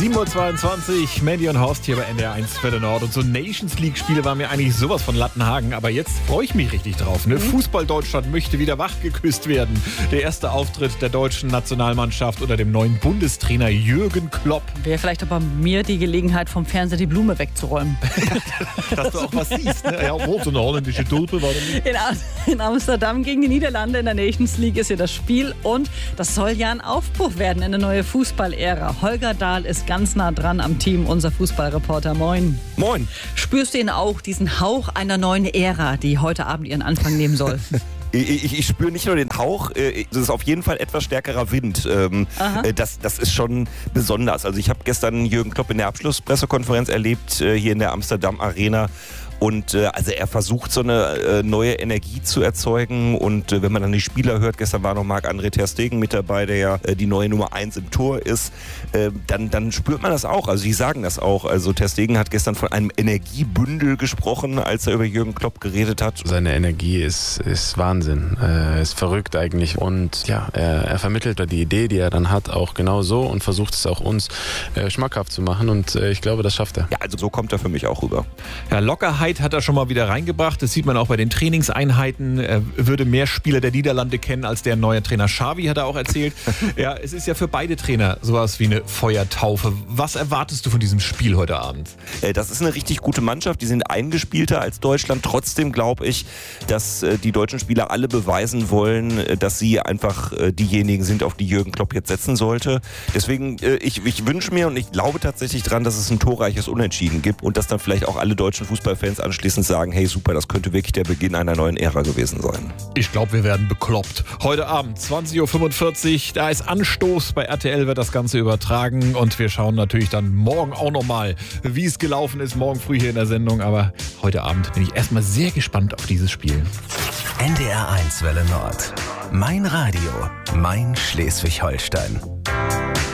7.22 Uhr, Mandy und Horst hier bei NDR 1 Welle Nord. Und so Nations League-Spiele waren mir eigentlich sowas von Lattenhagen. Aber jetzt freue ich mich richtig drauf. Ne? Fußball Deutschland möchte wieder wachgeküsst werden. Der erste Auftritt der deutschen Nationalmannschaft unter dem neuen Bundestrainer Jürgen Klopp. Wäre vielleicht aber mir die Gelegenheit, vom Fernseher die Blume wegzuräumen. Dass du auch was siehst. Ne? Ja, so eine holländische Tulpe war In Amsterdam gegen die Niederlande in der Nations League ist ja das Spiel. Und das soll ja ein Aufbruch werden in eine neue Fußballära. Holger Dahl ist ganz nah dran am Team, unser Fußballreporter. Moin. Moin. Spürst du ihn auch, diesen Hauch einer neuen Ära, die heute Abend ihren Anfang nehmen soll? Ich spüre nicht nur den Hauch, das ist auf jeden Fall etwas stärkerer Wind. Das ist schon besonders. Also ich habe gestern Jürgen Klopp in der Abschlusspressekonferenz erlebt, hier in der Amsterdam Arena. Und also er versucht, so eine neue Energie zu erzeugen. Und wenn man dann die Spieler hört, gestern war noch Marc-André ter Stegen mit dabei, der ja die neue Nummer 1 im Tor ist, dann spürt man das auch. Also die sagen das auch. Also ter Stegen hat gestern von einem Energiebündel gesprochen, als er über Jürgen Klopp geredet hat. Seine Energie ist Wahnsinn, ist verrückt eigentlich. Und ja, er vermittelt die Idee, die er dann hat, auch genau so und versucht es auch uns schmackhaft zu machen. Und ich glaube, das schafft er. Ja, also so kommt er für mich auch rüber. Ja, Lockerheit hat er schon mal wieder reingebracht. Das sieht man auch bei den Trainingseinheiten. Er würde mehr Spieler der Niederlande kennen als der neue Trainer Xavi, hat er auch erzählt. Ja, es ist ja für beide Trainer sowas wie eine Feuertaufe. Was erwartest du von diesem Spiel heute Abend? Das ist eine richtig gute Mannschaft. Die sind eingespielter als Deutschland. Trotzdem glaube ich, dass die deutschen Spieler alle beweisen wollen, dass sie einfach diejenigen sind, auf die Jürgen Klopp jetzt setzen sollte. Deswegen, ich wünsche mir und ich glaube tatsächlich dran, dass es ein torreiches Unentschieden gibt und dass dann vielleicht auch alle deutschen Fußballfans anschließend sagen, hey super, das könnte wirklich der Beginn einer neuen Ära gewesen sein. Ich glaube, wir werden bekloppt. Heute Abend, 20.45 Uhr, da ist Anstoß. Bei RTL wird das Ganze übertragen und wir schauen natürlich dann morgen auch nochmal, wie es gelaufen ist, morgen früh hier in der Sendung. Aber heute Abend bin ich erstmal sehr gespannt auf dieses Spiel. NDR 1 Welle Nord. Mein Radio, mein Schleswig-Holstein.